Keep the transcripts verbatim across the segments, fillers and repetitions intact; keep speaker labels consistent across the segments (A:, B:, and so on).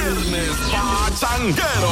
A: Viernes Pachanguero.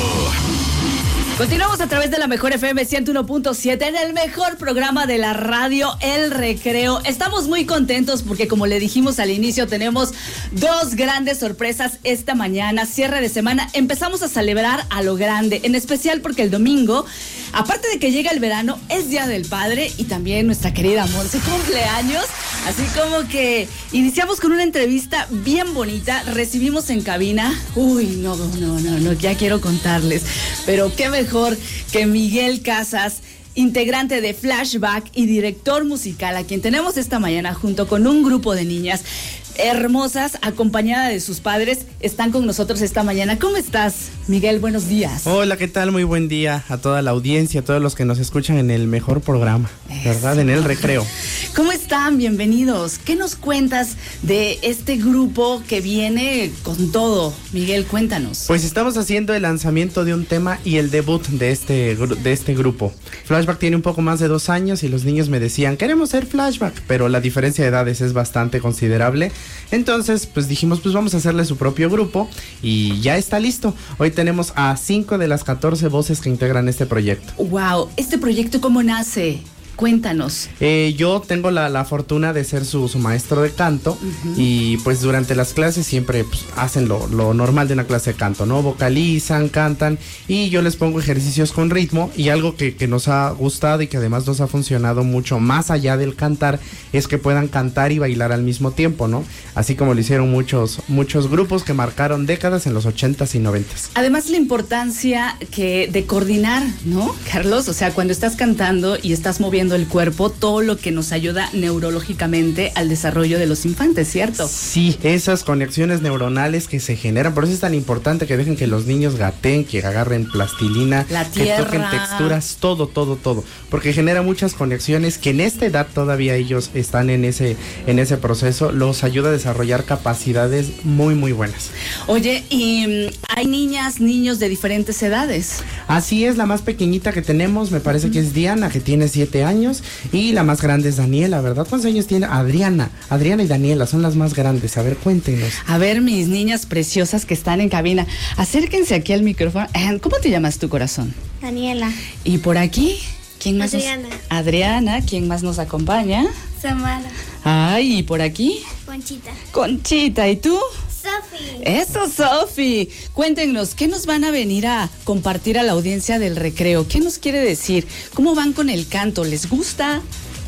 B: Continuamos a través de la Mejor F M ciento uno punto siete en el mejor programa de la radio, El Recreo. Estamos muy contentos porque, como le dijimos al inicio, tenemos dos grandes sorpresas esta mañana, cierre de semana. Empezamos a celebrar a lo grande, en especial porque el domingo, aparte de que llega el verano, es Día del Padre y también nuestra querida Monse cumpleaños. Así como que iniciamos con una entrevista bien bonita, recibimos en cabina, uy, no, no, no, no, ya quiero contarles, pero qué mejor que Miguel Casas, integrante de Flashback y director musical, a quien tenemos esta mañana junto con un grupo de niñas hermosas, acompañada de sus padres, están con nosotros esta mañana. ¿Cómo estás, Miguel? Buenos días.
C: Hola, ¿qué tal? Muy buen día a toda la audiencia, a todos los que nos escuchan en el mejor programa, Eso. ¿verdad? En El Recreo.
B: ¿Cómo están? Bienvenidos. ¿Qué nos cuentas de este grupo que viene con todo? Miguel, cuéntanos.
C: Pues estamos haciendo el lanzamiento de un tema y el debut de este, de este grupo. Flashback tiene un poco más de dos años y los niños me decían, queremos ser Flashback, pero la diferencia de edades es bastante considerable. Entonces, pues dijimos, pues vamos a hacerle su propio grupo y ya está listo. Hoy tenemos a cinco de las catorce voces que integran este proyecto.
B: Wow, ¿este proyecto cómo nace? Cuéntanos.
C: Eh, yo tengo la, la fortuna de ser su, su maestro de canto, uh-huh. y pues durante las clases siempre pues, hacen lo, lo normal de una clase de canto, ¿no? Vocalizan, cantan y yo les pongo ejercicios con ritmo, y algo que, que nos ha gustado y que además nos ha funcionado mucho más allá del cantar es que puedan cantar y bailar al mismo tiempo, ¿no? Así como lo hicieron muchos, muchos grupos que marcaron décadas en los ochentas y noventas.
B: Además, la importancia que de coordinar, ¿no, Carlos? O sea, cuando estás cantando y estás moviendo el cuerpo, todo lo que nos ayuda neurológicamente al desarrollo de los infantes, ¿cierto?
C: Sí, esas conexiones neuronales que se generan, por eso es tan importante que dejen que los niños gateen, que agarren plastilina,
B: la tierra,
C: que toquen texturas, todo, todo, todo, porque genera muchas conexiones que en esta edad todavía ellos están en ese, en ese proceso, los ayuda a desarrollar capacidades muy, muy buenas.
B: Oye, y hay niñas, niños de diferentes edades.
C: Así es, la más pequeñita que tenemos, me parece uh-huh. que es Diana, que tiene siete años. Y la más grande es Daniela, ¿verdad? ¿Cuántos años tiene? Adriana. Adriana y Daniela son las más grandes. A ver, cuéntenos.
B: A ver, mis niñas preciosas que están en cabina, acérquense aquí al micrófono. ¿Cómo te llamas tu corazón?
D: Daniela.
B: ¿Y por aquí? ¿Quién más?
D: Adriana.
B: Nos... Adriana. ¿Quién más nos acompaña?
D: Samara.
B: Ay, ¿y por aquí?
D: Conchita.
B: Conchita. ¿Y tú?
D: Sofi.
B: Eso, Sofi. Cuéntenos, ¿qué nos van a venir a compartir a la audiencia del Recreo? ¿Qué nos quiere decir? ¿Cómo van con el canto? ¿Les gusta?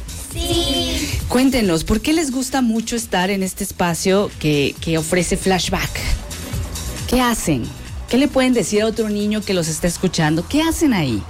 D: Sí.
B: Cuéntenos, ¿por qué les gusta mucho estar en este espacio que, que ofrece Flashback? ¿Qué hacen? ¿Qué le pueden decir a otro niño que los está escuchando? ¿Qué hacen ahí?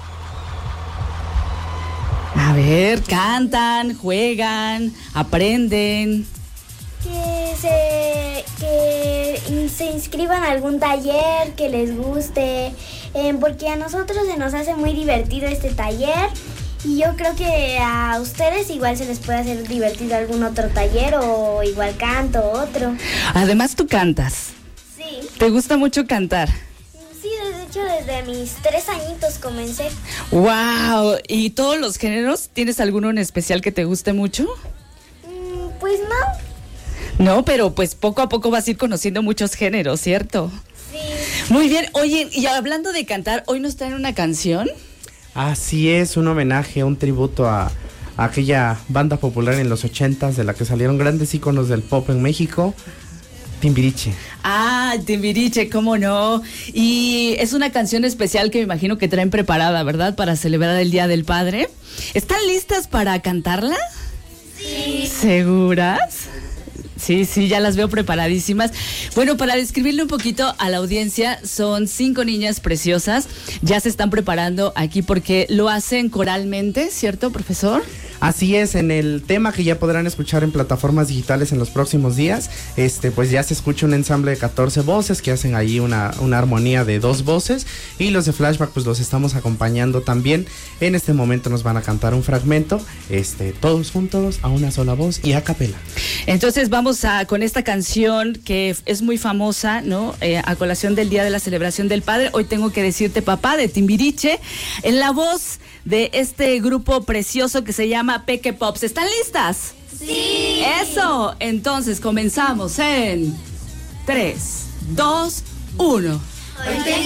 B: A ver, cantan, juegan, aprenden.
D: Que se, que se inscriban a algún taller que les guste, eh, porque a nosotros se nos hace muy divertido este taller y yo creo que a ustedes igual se les puede hacer divertido algún otro taller o igual canto otro.
B: Además, tú cantas.
D: Sí.
B: ¿Te gusta mucho cantar?
D: Sí, de hecho desde mis tres añitos comencé.
B: ¡Wow! ¿Y todos los géneros? ¿Tienes alguno en especial que te guste mucho?
D: Mm, pues no.
B: No, pero pues poco a poco vas a ir conociendo muchos géneros, ¿cierto?
D: Sí.
B: Muy bien. Oye, y hablando de cantar, ¿hoy nos traen una canción?
C: Así es, un homenaje, un tributo a, a aquella banda popular en los ochentas de la que salieron grandes íconos del pop en México, Timbiriche.
B: Ah, Timbiriche, cómo no. Y es una canción especial que me imagino que traen preparada, ¿verdad? Para celebrar el Día del Padre. ¿Están listas para cantarla?
D: Sí.
B: ¿Seguras? Sí, sí, ya las veo preparadísimas. Bueno, para describirle un poquito a la audiencia, son cinco niñas preciosas. Ya se están preparando aquí porque lo hacen coralmente, ¿cierto, profesor?
C: Así es, en el tema que ya podrán escuchar en plataformas digitales en los próximos días, este, pues ya se escucha un ensamble de catorce voces que hacen ahí una, una armonía de dos voces, y los de Flashback pues los estamos acompañando también. En este momento nos van a cantar un fragmento, este, todos juntos a una sola voz y a capela.
B: Entonces vamos a con esta canción que es muy famosa, ¿no? Eh, a colación del Día de la Celebración del Padre. Hoy tengo que decirte, papá, de Timbiriche, en la voz de este grupo precioso que se llama Peque Pops. ¿Están listas?
D: Sí.
B: Eso. Entonces comenzamos en tres, dos, uno.